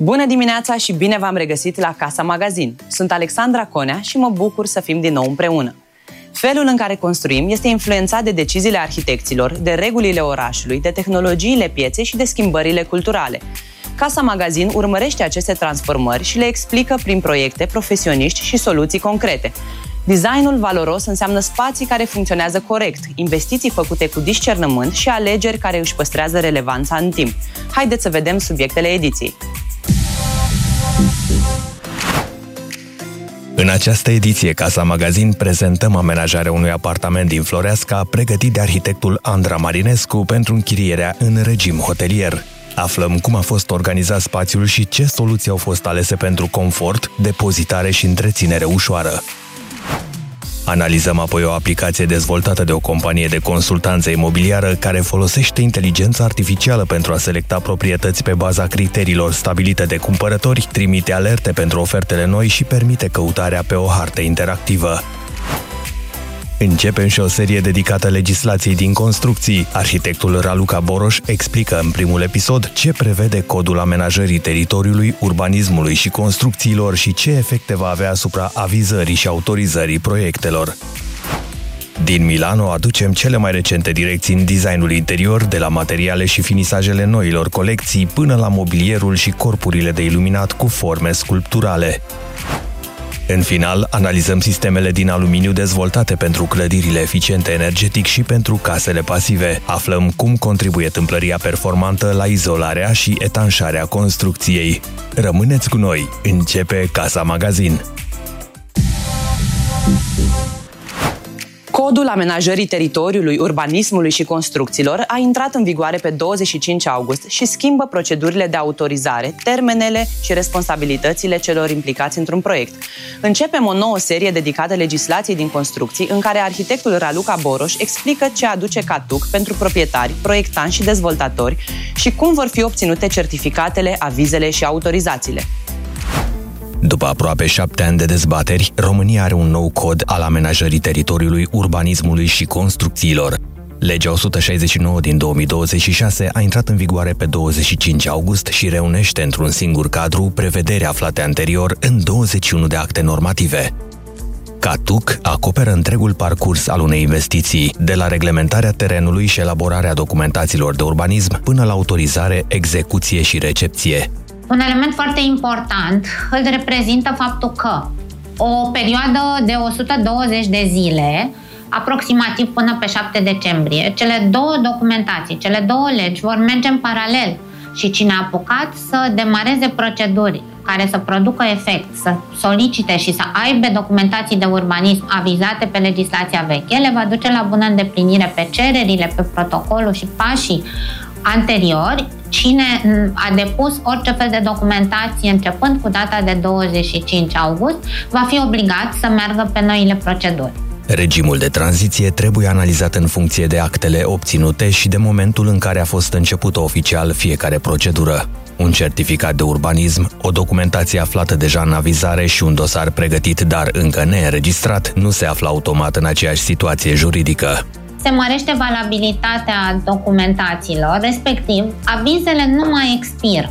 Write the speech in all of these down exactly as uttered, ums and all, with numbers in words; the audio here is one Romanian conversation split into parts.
Bună dimineața și bine v-am regăsit la Casa Magazin. Sunt Alexandra Conea și mă bucur să fim din nou împreună. Felul în care construim este influențat de deciziile arhitecților, de regulile orașului, de tehnologiile pieței și de schimbările culturale. Casa Magazin urmărește aceste transformări și le explică prin proiecte, profesioniști și soluții concrete. Designul valoros înseamnă spații care funcționează corect, investiții făcute cu discernământ și alegeri care își păstrează relevanța în timp. Haideți să vedem subiectele ediției. În această ediție Casa Magazin prezentăm amenajarea unui apartament din Floreasca pregătit de arhitectul Andra Marinescu pentru închirierea în regim hotelier. Aflăm cum a fost organizat spațiul și ce soluții au fost alese pentru confort, depozitare și întreținere ușoară. Analizăm apoi o aplicație dezvoltată de o companie de consultanță imobiliară care folosește inteligența artificială pentru a selecta proprietăți pe baza criteriilor stabilite de cumpărători, trimite alerte pentru ofertele noi și permite căutarea pe o hartă interactivă. Începem și o serie dedicată legislației din construcții. Arhitectul Raluca Boroș explică în primul episod ce prevede codul amenajării teritoriului, urbanismului și construcțiilor și ce efecte va avea asupra avizării și autorizării proiectelor. Din Milano aducem cele mai recente direcții în designul interior, de la materiale și finisajele noilor colecții până la mobilierul și corpurile de iluminat cu forme sculpturale. În final, analizăm sistemele din aluminiu dezvoltate pentru clădirile eficiente energetic și pentru casele pasive. Aflăm cum contribuie tâmplăria performantă la izolarea și etanșarea construcției. Rămâneți cu noi! Începe Casa Magazin! Codul amenajării teritoriului, urbanismului și construcțiilor a intrat în vigoare pe douăzeci și cinci august și schimbă procedurile de autorizare, termenele și responsabilitățile celor implicați într-un proiect. Începem o nouă serie dedicată legislației din construcții, în care arhitectul Raluca Boroș explică ce aduce CATUC pentru proprietari, proiectanți și dezvoltatori și cum vor fi obținute certificatele, avizele și autorizațiile. După aproape șapte ani de dezbateri, România are un nou cod al amenajării teritoriului, urbanismului și construcțiilor. Legea o sută șaizeci și nouă din două mii douăzeci și șase a intrat în vigoare pe douăzeci și cinci august și reunește într-un singur cadru prevederi aflate anterior în douăzeci și unu de acte normative. CATUC acoperă întregul parcurs al unei investiții, de la reglementarea terenului și elaborarea documentațiilor de urbanism până la autorizare, execuție și recepție. Un element foarte important îl reprezintă faptul că o perioadă de o sută douăzeci de zile, aproximativ până pe șapte decembrie, cele două documentații, cele două legi vor merge în paralel și cine a apucat să demareze proceduri care să producă efect, să solicite și să aibă documentații de urbanism avizate pe legislația veche, le va duce la bună îndeplinire pe cererile, pe protocolul și pașii anteriori. Cine a depus orice fel de documentație începând cu data de douăzeci și cinci august va fi obligat să meargă pe noile proceduri. Regimul de tranziție trebuie analizat în funcție de actele obținute și de momentul în care a fost începută oficial fiecare procedură. Un certificat de urbanism, o documentație aflată deja în avizare și un dosar pregătit, dar încă neînregistrat, nu se află automat în aceeași situație juridică. Se mărește valabilitatea documentațiilor, respectiv avizele nu mai expiră.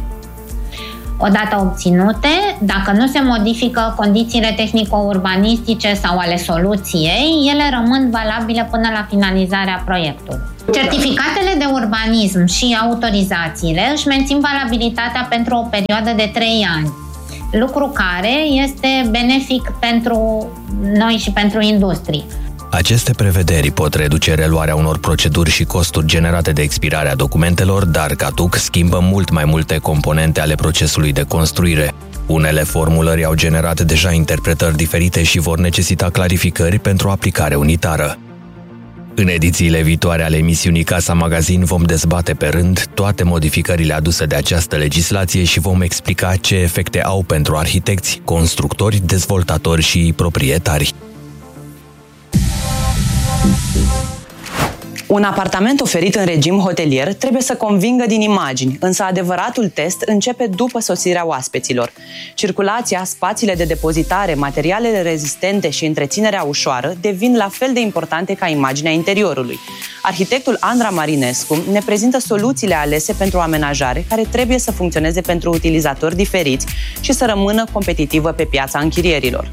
Odată obținute, dacă nu se modifică condițiile tehnico-urbanistice sau ale soluției, ele rămân valabile până la finalizarea proiectului. Certificatele de urbanism și autorizațiile își mențin valabilitatea pentru o perioadă de trei ani, lucru care este benefic pentru noi și pentru industrie. Aceste prevederi pot reduce reluarea unor proceduri și costuri generate de expirarea documentelor, dar CATUC schimbă mult mai multe componente ale procesului de construire. Unele formulări au generat deja interpretări diferite și vor necesita clarificări pentru o aplicare unitară. În edițiile viitoare ale emisiunii Casa Magazin vom dezbate pe rând toate modificările aduse de această legislație și vom explica ce efecte au pentru arhitecți, constructori, dezvoltatori și proprietari. Un apartament oferit în regim hotelier trebuie să convingă din imagini, însă adevăratul test începe după sosirea oaspeților. Circulația, spațiile de depozitare, materialele rezistente și întreținerea ușoară devin la fel de importante ca imaginea interiorului. Arhitectul Andra Marinescu ne prezintă soluțiile alese pentru amenajare care trebuie să funcționeze pentru utilizatori diferiți și să rămână competitivă pe piața închirierilor.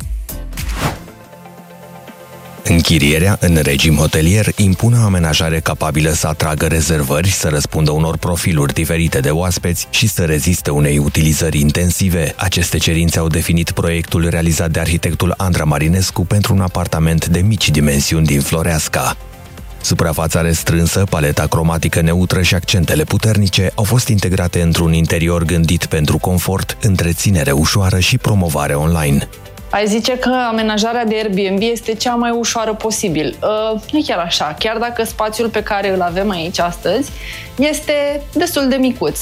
Închirierea în regim hotelier impune o amenajare capabilă să atragă rezervări, să răspundă unor profiluri diferite de oaspeți și să reziste unei utilizări intensive. Aceste cerințe au definit proiectul realizat de arhitectul Andra Marinescu pentru un apartament de mici dimensiuni din Floreasca. Suprafața restrânsă, paleta cromatică neutră și accentele puternice au fost integrate într-un interior gândit pentru confort, întreținere ușoară și promovare online. Ai zice că amenajarea de Airbnb este cea mai ușoară posibil. Uh, nu e chiar așa, chiar dacă spațiul pe care îl avem aici astăzi este destul de micuț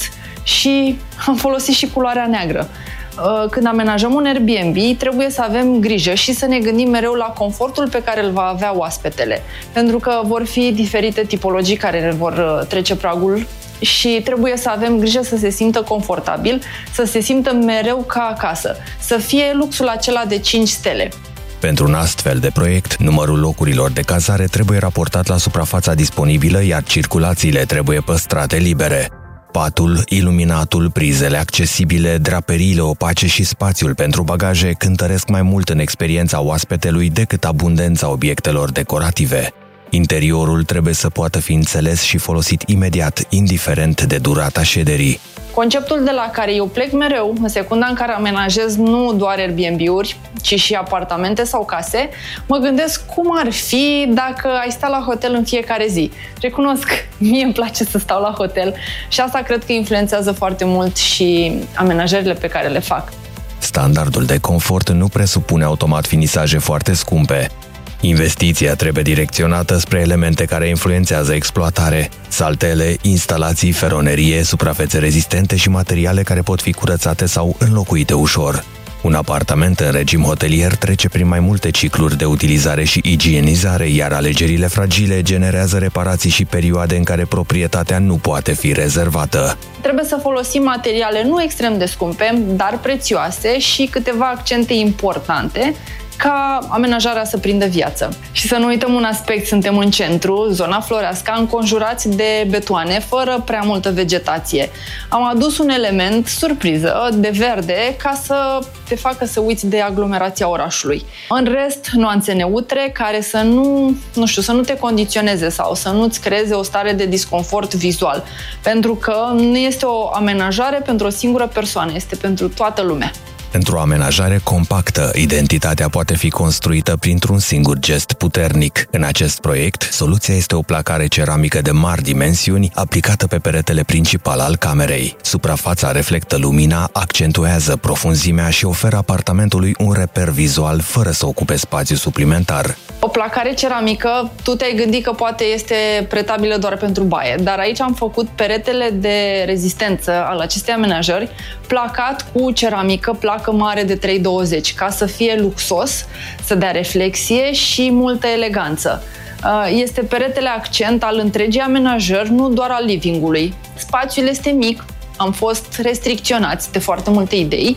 și am folosit și culoarea neagră. Uh, când amenajăm un Airbnb, trebuie să avem grijă și să ne gândim mereu la confortul pe care îl va avea oaspetele, pentru că vor fi diferite tipologii care ne vor trece pragul și trebuie să avem grijă să se simtă confortabil, să se simtă mereu ca acasă, să fie luxul acela de cinci stele. Pentru un astfel de proiect, numărul locurilor de cazare trebuie raportat la suprafața disponibilă, iar circulațiile trebuie păstrate libere. Patul, iluminatul, prizele accesibile, draperiile opace și spațiul pentru bagaje cântăresc mai mult în experiența oaspetelui decât abundența obiectelor decorative. Interiorul trebuie să poată fi înțeles și folosit imediat, indiferent de durata șederii. Conceptul de la care eu plec mereu, în secunda în care amenajez nu doar Airbnb-uri, ci și apartamente sau case, mă gândesc cum ar fi dacă ai sta la hotel în fiecare zi. Recunosc, mie îmi place să stau la hotel și asta cred că influențează foarte mult și amenajările pe care le fac. Standardul de confort nu presupune automat finisaje foarte scumpe. Investiția trebuie direcționată spre elemente care influențează exploatare, saltele, instalații, feronerie, suprafețe rezistente și materiale care pot fi curățate sau înlocuite ușor. Un apartament în regim hotelier trece prin mai multe cicluri de utilizare și igienizare, iar alegerile fragile generează reparații și perioade în care proprietatea nu poate fi rezervată. Trebuie să folosim materiale nu extrem de scumpe, dar prețioase și câteva accente importante, ca amenajarea să prindă viață. Și să nu uităm un aspect, suntem în centru, zona Floreasca, înconjurați de betoane, fără prea multă vegetație. Am adus un element surpriză de verde ca să te facă să uiți de aglomerația orașului. În rest, nuanțe neutre care să nu, nu știu, să nu te condiționeze sau să nu-ți creeze o stare de disconfort vizual. Pentru că nu este o amenajare pentru o singură persoană, este pentru toată lumea. Într-o amenajare compactă, identitatea poate fi construită printr-un singur gest puternic. În acest proiect, soluția este o placare ceramică de mari dimensiuni aplicată pe peretele principal al camerei. Suprafața reflectă lumina, accentuează profunzimea și oferă apartamentului un reper vizual fără să ocupe spațiu suplimentar. O placare ceramică, tu te-ai gândit că poate este pretabilă doar pentru baie, dar aici am făcut peretele de rezistență al acestei amenajări placat cu ceramică, placă mare de trei douăzeci, ca să fie luxos, să dea reflexie și multă eleganță. Este peretele accent al întregii amenajări, nu doar al livingului. Spațiul este mic, am fost restricționați de foarte multe idei,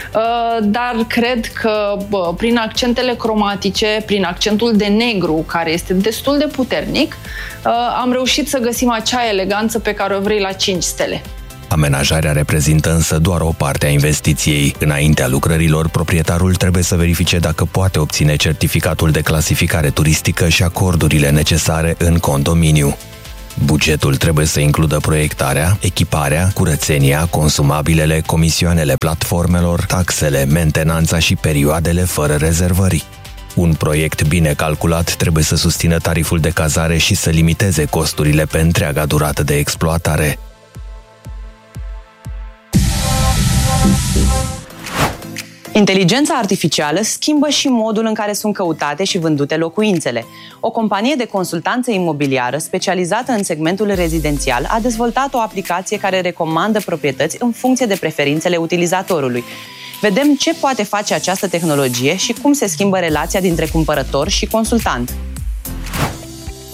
dar cred că prin accentele cromatice, prin accentul de negru, care este destul de puternic, am reușit să găsim acea eleganță pe care o vrei la cinci stele. Amenajarea reprezintă însă doar o parte a investiției. Înaintea lucrărilor, proprietarul trebuie să verifice dacă poate obține certificatul de clasificare turistică și acordurile necesare în condominiu. Bugetul trebuie să includă proiectarea, echiparea, curățenia, consumabilele, comisioanele platformelor, taxele, mentenanța și perioadele fără rezervări. Un proiect bine calculat trebuie să susțină tariful de cazare și să limiteze costurile pe întreaga durată de exploatare. Inteligența artificială schimbă și modul în care sunt căutate și vândute locuințele. O companie de consultanță imobiliară specializată în segmentul rezidențial a dezvoltat o aplicație care recomandă proprietăți în funcție de preferințele utilizatorului. Vedem ce poate face această tehnologie și cum se schimbă relația dintre cumpărător și consultant.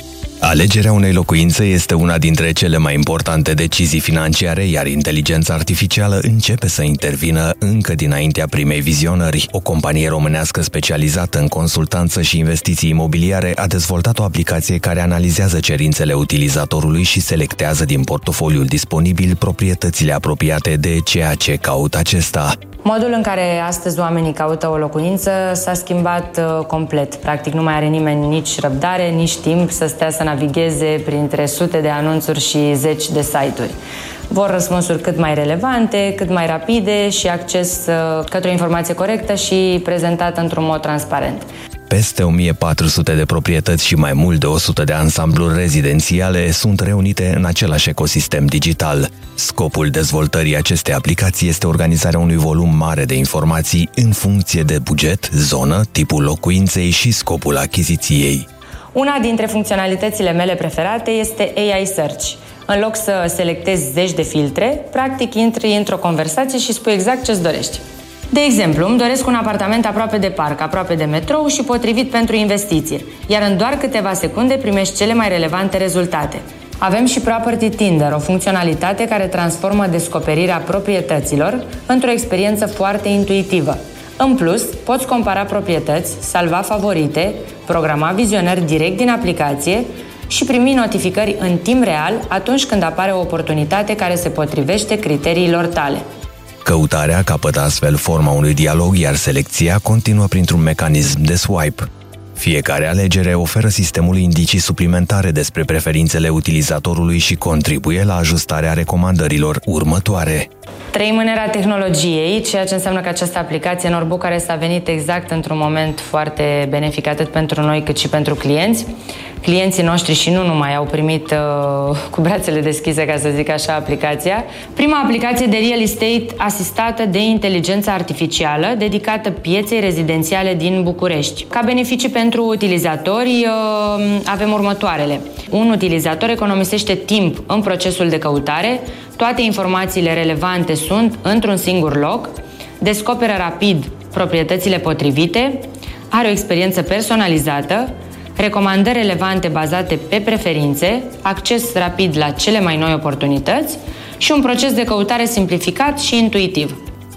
Alegerea unei locuințe este una dintre cele mai importante decizii financiare, iar inteligența artificială începe să intervină încă dinaintea primei vizionări. O companie românească specializată în consultanță și investiții imobiliare a dezvoltat o aplicație care analizează cerințele utilizatorului și selectează din portofoliul disponibil proprietățile apropiate de ceea ce caută acesta. Modul în care astăzi oamenii caută o locuință s-a schimbat uh, complet. Practic nu mai are nimeni nici răbdare, nici timp să stea să navigheze printre sute de anunțuri și zeci de site-uri. Vor răspunsuri cât mai relevante, cât mai rapide și acces uh, către o informație corectă și prezentată într-un mod transparent. Peste o mie patru sute de proprietăți și mai mult de o sută de ansambluri rezidențiale sunt reunite în același ecosistem digital. Scopul dezvoltării acestei aplicații este organizarea unui volum mare de informații în funcție de buget, zonă, tipul locuinței și scopul achiziției. Una dintre funcționalitățile mele preferate este A I Search. În loc să selectezi zeci de filtre, practic intri într-o conversație și spui exact ce-ți dorești. De exemplu, îmi doresc un apartament aproape de parc, aproape de metrou și potrivit pentru investiție, iar în doar câteva secunde primești cele mai relevante rezultate. Avem și Property Tinder, o funcționalitate care transformă descoperirea proprietăților într-o experiență foarte intuitivă. În plus, poți compara proprietăți, salva favorite, programa vizionări direct din aplicație și primi notificări în timp real atunci când apare o oportunitate care se potrivește criteriilor tale. Căutarea capătă astfel forma unui dialog, iar selecția continuă printr-un mecanism de swipe. Fiecare alegere oferă sistemului indicii suplimentare despre preferințele utilizatorului și contribuie la ajustarea recomandărilor următoare. Trăim în era tehnologiei, ceea ce înseamnă că această aplicație Norbook care s-a venit exact într-un moment foarte benefic atât pentru noi cât și pentru clienți. Clienții noștri și nu numai au primit uh, cu brațele deschise, ca să zic așa, aplicația. Prima aplicație de real estate asistată de inteligență artificială dedicată pieței rezidențiale din București. Ca beneficii pentru utilizatori uh, avem următoarele. Un utilizator economisește timp în procesul de căutare, toate informațiile relevante sunt într-un singur loc, descoperă rapid proprietățile potrivite, are o experiență personalizată, recomandări relevante bazate pe preferințe, acces rapid la cele mai noi oportunități și un proces de căutare simplificat și intuitiv.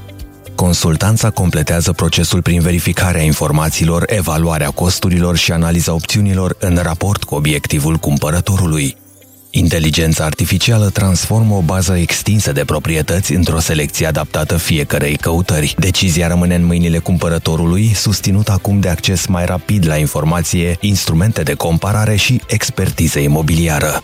Consultanța completează procesul prin verificarea informațiilor, evaluarea costurilor și analiza opțiunilor în raport cu obiectivul cumpărătorului. Inteligența artificială transformă o bază extinsă de proprietăți într-o selecție adaptată fiecărei căutări. Decizia rămâne în mâinile cumpărătorului, susținut acum de acces mai rapid la informație, instrumente de comparare și expertiză imobiliară.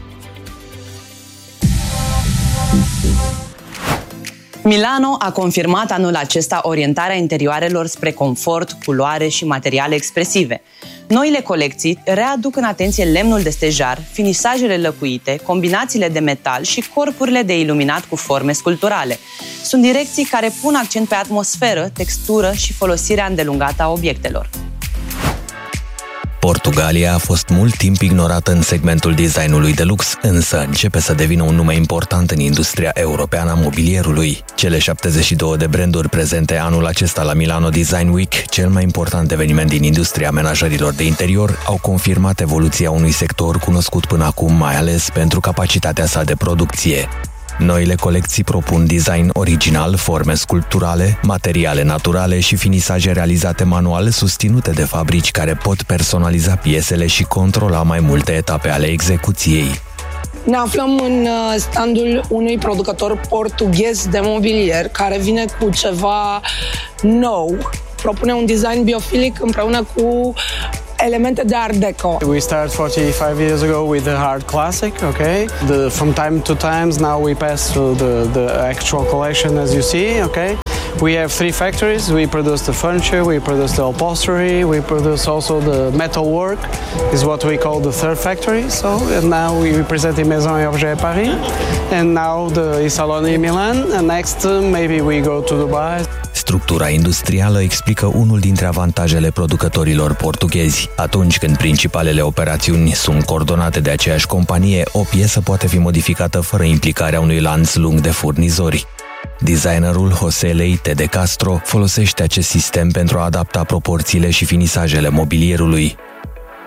Milano a confirmat anul acesta orientarea interioarelor spre confort, culoare și materiale expresive. Noile colecții readuc în atenție lemnul de stejar, finisajele lăcuite, combinațiile de metal și corpurile de iluminat cu forme sculpturale. Sunt direcții care pun accent pe atmosferă, textură și folosirea îndelungată a obiectelor. Portugalia a fost mult timp ignorată în segmentul designului de lux, însă începe să devină un nume important în industria europeană a mobilierului. Cele șaptezeci și două de branduri prezente anul acesta la Milano Design Week, cel mai important eveniment din industria amenajărilor de interior, au confirmat evoluția unui sector cunoscut până acum mai ales pentru capacitatea sa de producție. Noile colecții propun design original, forme sculpturale, materiale naturale și finisaje realizate manual susținute de fabrici care pot personaliza piesele și controla mai multe etape ale execuției. Ne aflăm în standul unui producător portughez de mobilier care vine cu ceva nou. Propune un design biofilic împreună cu elemente de Art Deco. We started forty-five years ago with the hard classic, okay? The, from time to times now we pass to the, the actual collection as you see, okay? We have three factories. We produce the furniture, we produce the upholstery, we produce also the metal work, is what we call the third factory. So and now we represent in Maison et Objets Paris, and now the Salon in Milan, and next uh, maybe we go to Dubai. Structura industrială explică unul dintre avantajele producătorilor portughezi. Atunci când principalele operațiuni sunt coordonate de aceeași companie, o piesă poate fi modificată fără implicarea unui lanț lung de furnizori. Designerul José Leite de Castro folosește acest sistem pentru a adapta proporțiile și finisajele mobilierului.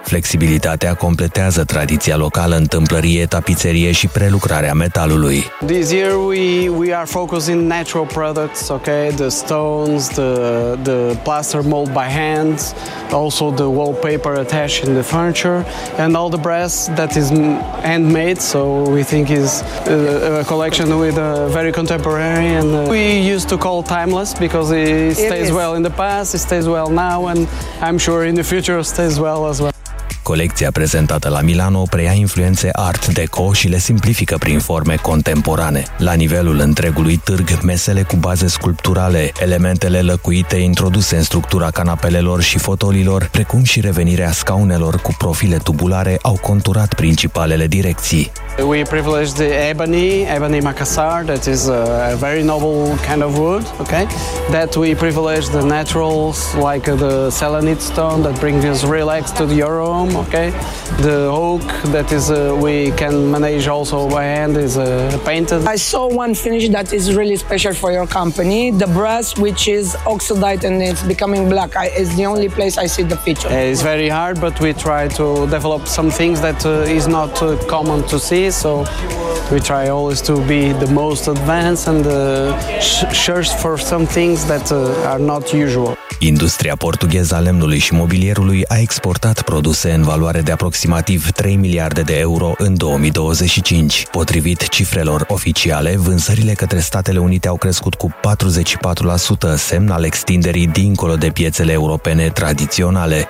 Flexibilitatea completează tradiția locală în tâmplărie, tapiserie și prelucrarea metalului. This year we we are focusing natural products, okay? The stones, the the plaster mold by hand, also the wallpaper attached in the furniture, and all the brass that is handmade. So we think is a, a collection with a very contemporary, and uh, we used to call timeless because it stays it well in the past, it stays well now, and I'm sure in the future it stays well as well. Colecția prezentată la Milano preia influențe art deco și le simplifică prin forme contemporane. La nivelul întregului târg, mesele cu baze sculpturale, elementele lăcuite introduse în structura canapelelor și fotolilor, precum și revenirea scaunelor cu profile tubulare, au conturat principalele direcții. We privilege the ebony, ebony Makassar, that is a very noble kind of wood, okay? That we privilege the naturals, like the selenite stone that brings us relax to your home, okay? The oak that is uh, we can manage also by hand is uh, painted. I saw one finish that is really special for your company, the brass, which is oxidized and it's becoming black. I, it's the only place I see the picture. It's very hard, but we try to develop some things that uh, is not uh, common to see. So we try always to be the most advanced and uh, search for some things that uh, are not usual. Industria portugheză a lemnului și mobilierului a exportat produse în valoare de aproximativ trei miliarde de euro în două mii douăzeci și cinci. Potrivit cifrelor oficiale, vânzările către Statele Unite au crescut cu patruzeci și patru la sută, semn al extinderii dincolo de piețele europene tradiționale.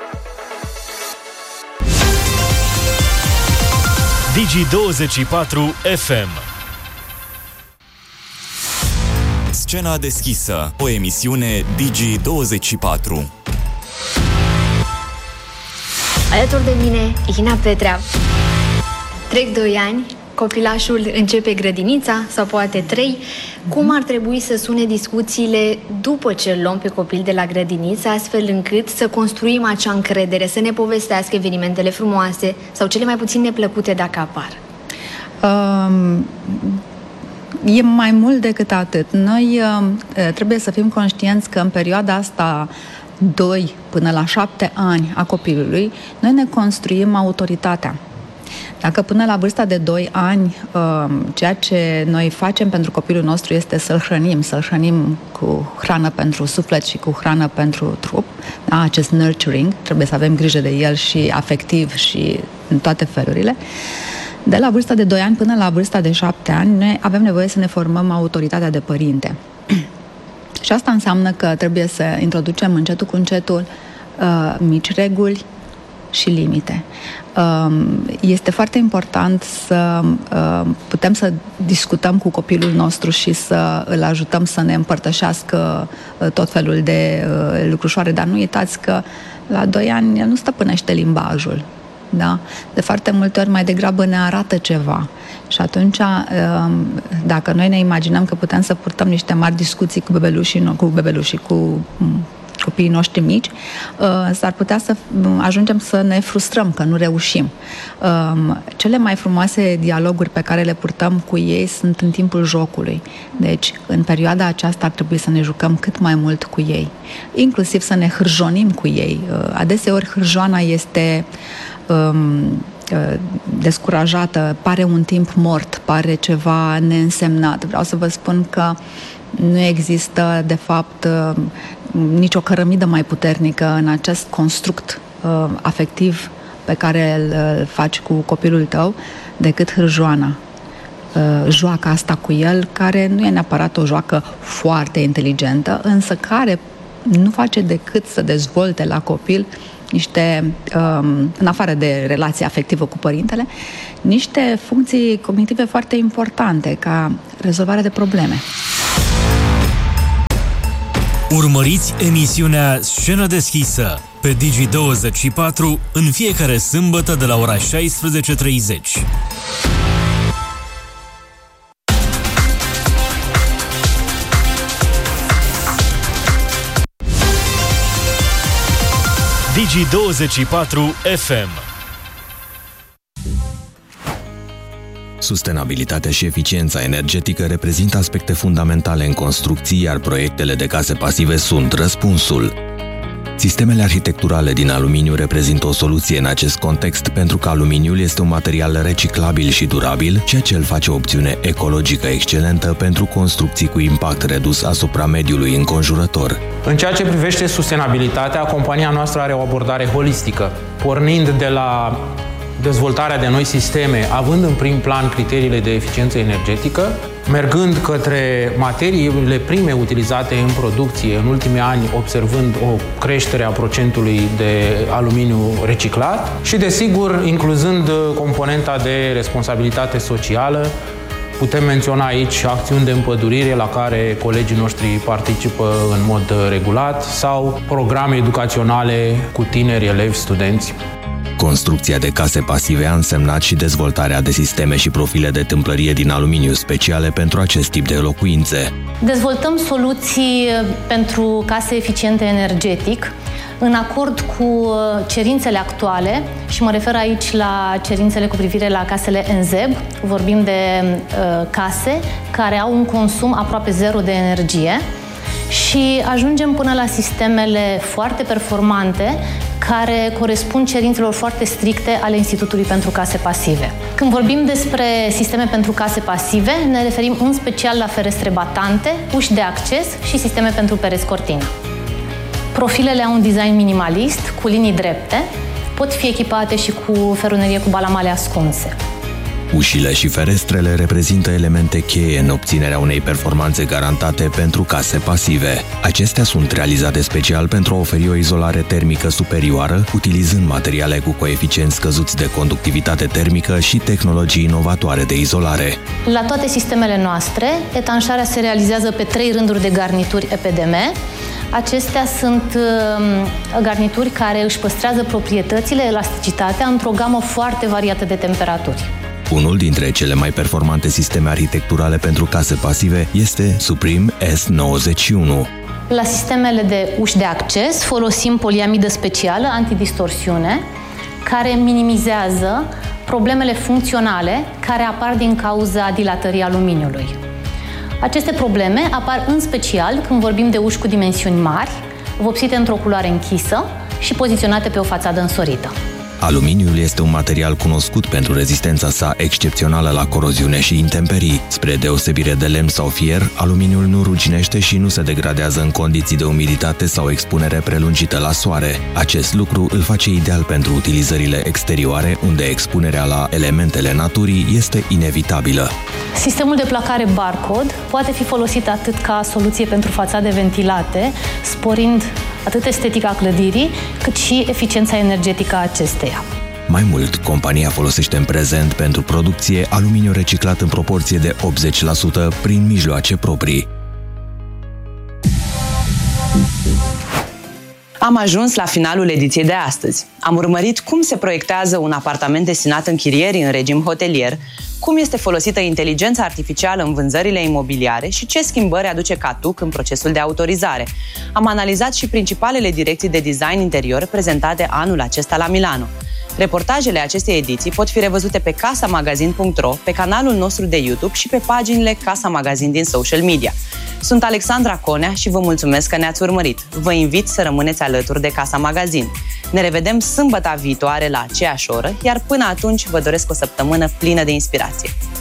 Digi douăzeci și patru F M. Scena deschisă, o emisiune Digi douăzeci și patru. Alături de mine, Ina Petrea. Trec doi ani, copilașul începe grădinița, sau poate trei. Cum ar trebui să sune discuțiile după ce îl luăm pe copil de la grădiniță, astfel încât să construim acea încredere, să ne povestească evenimentele frumoase sau cele mai puțin neplăcute dacă apar? Um... E mai mult decât atât. Noi uh, trebuie să fim conștienți că în perioada asta doi până la șapte ani a copilului, noi ne construim autoritatea. Dacă până la vârsta de doi ani uh, ceea ce noi facem pentru copilul nostru este să-l hrănim, să-l hrănim cu hrană pentru suflet și cu hrană pentru trup, da? Acest nurturing, trebuie să avem grijă de el și afectiv și în toate felurile. De la vârsta de doi ani până la vârsta de șapte ani, noi avem nevoie să ne formăm autoritatea de părinte. Și asta înseamnă că trebuie să introducem încetul cu încetul uh, mici reguli și limite. Uh, este foarte important să uh, putem să discutăm cu copilul nostru și să îl ajutăm să ne împărtășească uh, tot felul de uh, lucrușoare, dar nu uitați că la doi ani el nu stăpânește limbajul. Da? De foarte multe ori mai degrabă ne arată ceva și atunci dacă noi ne imaginăm că putem să purtăm niște mari discuții cu bebelușii, cu bebelușii, cu copiii noștri mici, s-ar putea să ajungem să ne frustrăm că nu reușim. Cele mai frumoase dialoguri pe care le purtăm cu ei sunt în timpul jocului. Deci, în perioada aceasta ar trebui să ne jucăm cât mai mult cu ei. Inclusiv să ne hârjonim cu ei. Adeseori hârjoana este descurajată, pare un timp mort, pare ceva neînsemnat. Vreau să vă spun că nu există, de fapt, nicio cărămidă mai puternică în acest construct uh, afectiv pe care îl uh, faci cu copilul tău decât hârjoana. Uh, joaca asta cu el, care nu e neapărat o joacă foarte inteligentă, însă care nu face decât să dezvolte la copil niște, um, în afară de relația afectivă cu părintele, niște funcții cognitive foarte importante, ca rezolvarea de probleme. Urmăriți emisiunea Scenă deschisă pe Digi douăzeci și patru în fiecare sâmbătă de la ora șaisprezece treizeci. Digi douăzeci și patru F M. Sustenabilitatea și eficiența energetică reprezintă aspecte fundamentale în construcții, iar proiectele de case pasive sunt răspunsul. Sistemele arhitecturale din aluminiu reprezintă o soluție în acest context pentru că aluminiul este un material reciclabil și durabil, ceea ce îl face o opțiune ecologică excelentă pentru construcții cu impact redus asupra mediului înconjurător. În ceea ce privește sustenabilitatea, compania noastră are o abordare holistică, pornind de la dezvoltarea de noi sisteme, având în prim plan criteriile de eficiență energetică, mergând către materiile prime utilizate în producție, în ultimii ani observând o creștere a procentului de aluminiu reciclat și, desigur, incluzând componenta de responsabilitate socială. Putem menționa aici acțiuni de împădurire la care colegii noștri participă în mod regulat sau programe educaționale cu tineri, elevi, studenți. Construcția de case pasive a însemnat și dezvoltarea de sisteme și profile de tâmplărie din aluminiu speciale pentru acest tip de locuințe. Dezvoltăm soluții pentru case eficiente energetic, în acord cu cerințele actuale, și mă refer aici la cerințele cu privire la casele N Z E B. Vorbim de uh, case care au un consum aproape zero de energie și ajungem până la sistemele foarte performante care corespund cerințelor foarte stricte ale Institutului pentru Case Pasive. Când vorbim despre sisteme pentru case pasive, ne referim în special la ferestre batante, uși de acces și sisteme pentru pereți cortină. Profilele au un design minimalist, cu linii drepte, pot fi echipate și cu feronerie cu balamale ascunse. Ușile și ferestrele reprezintă elemente cheie în obținerea unei performanțe garantate pentru case pasive. Acestea sunt realizate special pentru a oferi o izolare termică superioară, utilizând materiale cu coeficienți scăzuți de conductivitate termică și tehnologii inovatoare de izolare. La toate sistemele noastre, etanșarea se realizează pe trei rânduri de garnituri E P D M. Acestea sunt uh, garnituri care își păstrează proprietățile, elasticitatea, într-o gamă foarte variată de temperaturi. Unul dintre cele mai performante sisteme arhitecturale pentru case pasive este Supreme S nouăzeci și unu. La sistemele de uși de acces folosim poliamidă specială antidistorsiune, care minimizează problemele funcționale care apar din cauza dilatării aluminiului. Aceste probleme apar în special când vorbim de uși cu dimensiuni mari, vopsite într-o culoare închisă și poziționate pe o fațadă însorită. Aluminiul este un material cunoscut pentru rezistența sa excepțională la coroziune și intemperii. Spre deosebire de lemn sau fier, aluminiul nu ruginește și nu se degradează în condiții de umiditate sau expunere prelungită la soare. Acest lucru îl face ideal pentru utilizările exterioare, unde expunerea la elementele naturii este inevitabilă. Sistemul de placare barcode poate fi folosit atât ca soluție pentru fațade ventilate, sporind atât estetica clădirii, cât și eficiența energetică a acesteia. Mai mult, compania folosește în prezent pentru producție aluminiu reciclat în proporție de optzeci la sută prin mijloace proprii. Am ajuns la finalul ediției de astăzi. Am urmărit cum se proiectează un apartament destinat închirierii în regim hotelier, cum este folosită inteligența artificială în vânzările imobiliare și ce schimbări aduce Catuc în procesul de autorizare. Am analizat și principalele direcții de design interior prezentate anul acesta la Milano. Reportajele acestei ediții pot fi revăzute pe casamagazin punct ro, pe canalul nostru de YouTube și pe paginile Casa Magazin din social media. Sunt Alexandra Conea și vă mulțumesc că ne-ați urmărit. Vă invit să rămâneți alături de Casa Magazin. Ne revedem sâmbăta viitoare la aceeași oră, iar până atunci vă doresc o săptămână plină de inspirație.